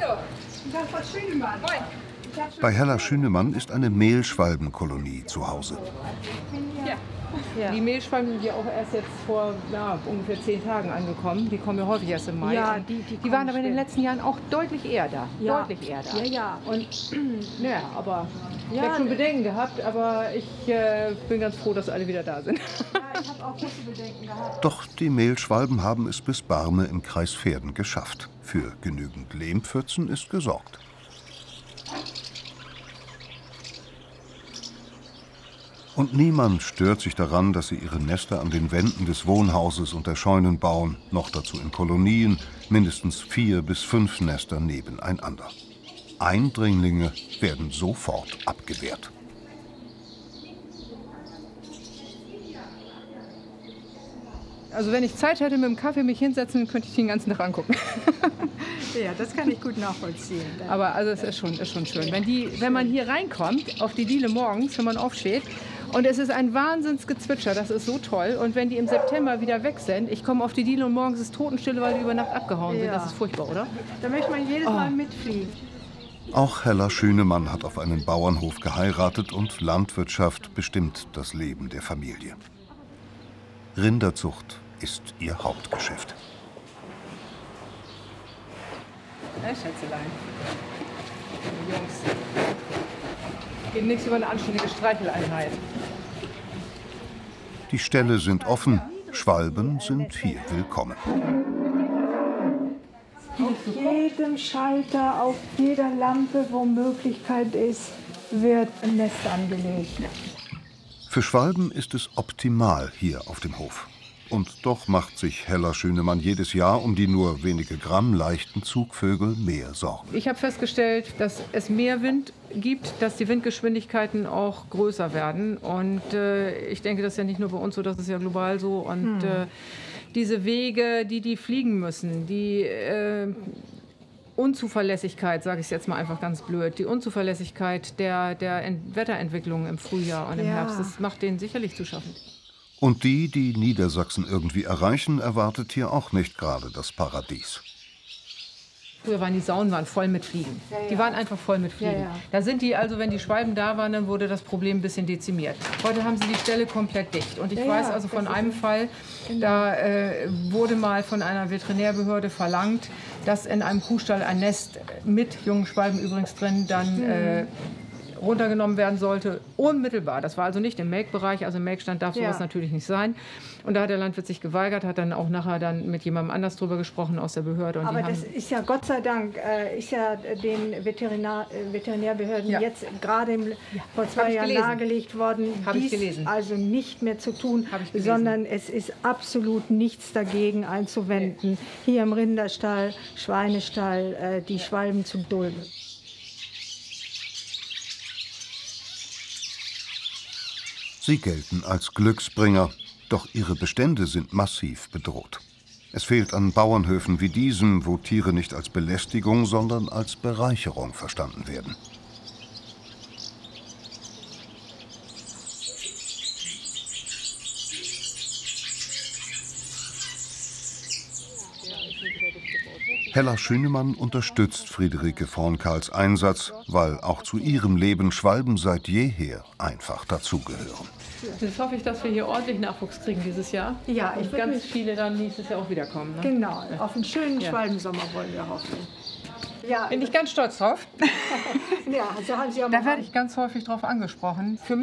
Hallo. Frau Schünemann. Moin. Bei Hella Schünemann ist eine Mehlschwalbenkolonie zu Hause. Ja. Die Mehlschwalben sind ja auch erst jetzt vor ungefähr 10 Tagen angekommen. Die kommen ja häufig erst im Mai. Ja, die waren aber in den letzten Jahren auch deutlich eher da. Ja. Deutlich eher da. Ja. Und ich habe schon Bedenken gehabt, aber ich bin ganz froh, dass alle wieder da sind. Ja, ich habe auch große Bedenken gehabt. Doch die Mehlschwalben haben es bis Barme im Kreis Verden geschafft. Für genügend Lehmpfützen ist gesorgt. Und niemand stört sich daran, dass sie ihre Nester an den Wänden des Wohnhauses und der Scheunen bauen, noch dazu in Kolonien, mindestens 4 bis 5 Nester nebeneinander. Eindringlinge werden sofort abgewehrt. Also wenn ich Zeit hätte, mit dem Kaffee mich hinsetzen, könnte ich den ganzen Tag angucken. Ja, das kann ich gut nachvollziehen. Aber also es ist schon schön. Wenn man hier reinkommt, auf die Diele morgens, wenn man aufsteht, und es ist ein Wahnsinnsgezwitscher, das ist so toll. Und wenn die im September wieder weg sind, ich komme auf die Diele und morgens ist Totenstille, weil die über Nacht abgehauen sind. Das ist furchtbar, oder? Da möchte man jedes Mal mitfliegen. Auch Hella Schünemann hat auf einen Bauernhof geheiratet und Landwirtschaft bestimmt das Leben der Familie. Rinderzucht ist ihr Hauptgeschäft. Ja, Schätzelein. Jungs. Geht nichts über eine anständige Streicheleinheit. Die Ställe sind offen, Schwalben sind hier willkommen. Auf jedem Schalter, auf jeder Lampe, wo Möglichkeit ist, wird ein Nest angelegt. Für Schwalben ist es optimal hier auf dem Hof. Und doch macht sich Hella Schünemann jedes Jahr um die nur wenige Gramm leichten Zugvögel mehr Sorgen. Ich habe festgestellt, dass es mehr Wind gibt, dass die Windgeschwindigkeiten auch größer werden. Und ich denke, das ist ja nicht nur bei uns so, das ist ja global so. Und diese Wege, die fliegen müssen, die Unzuverlässigkeit, sage ich jetzt mal einfach ganz blöd, die Unzuverlässigkeit der Wetterentwicklung im Frühjahr und im Herbst, das macht denen sicherlich zu schaffen. Und die Niedersachsen irgendwie erreichen, erwartet hier auch nicht gerade das Paradies. Früher waren die Saunen voll mit Fliegen. Die waren einfach voll mit Fliegen. Da sind die, also wenn die Schwalben da waren, dann wurde das Problem ein bisschen dezimiert. Heute haben sie die Stelle komplett dicht. Und ich weiß also von einem Fall, da wurde mal von einer Veterinärbehörde verlangt, dass in einem Kuhstall ein Nest mit jungen Schwalben übrigens drin dann runtergenommen werden sollte, unmittelbar. Das war also nicht im Melkbereich, also im Melkstand darf sowas natürlich nicht sein. Und da hat der Landwirt sich geweigert, hat dann auch nachher dann mit jemandem anders drüber gesprochen aus der Behörde. Und aber das ist ja Gott sei Dank, ist ja den Veterinärbehörden jetzt gerade vor 2 Jahren nahegelegt worden, dies also nicht mehr zu tun, sondern es ist absolut nichts dagegen einzuwenden, hier im Rinderstall, Schweinestall, die Schwalben zu dulden. Sie gelten als Glücksbringer, doch ihre Bestände sind massiv bedroht. Es fehlt an Bauernhöfen wie diesem, wo Tiere nicht als Belästigung, sondern als Bereicherung verstanden werden. Hella Schünemann unterstützt Friederike Vornkals Einsatz, weil auch zu ihrem Leben Schwalben seit jeher einfach dazugehören. Jetzt hoffe ich, dass wir hier ordentlich Nachwuchs kriegen dieses Jahr. Ja, und ganz viele dann nächstes Jahr auch wiederkommen. Ne? Genau, auf einen schönen Schwalbensommer wollen wir hoffen. Ja, bin ich ganz stolz drauf. Ja, so haben Sie auch da werde ich ganz häufig drauf angesprochen. Für mich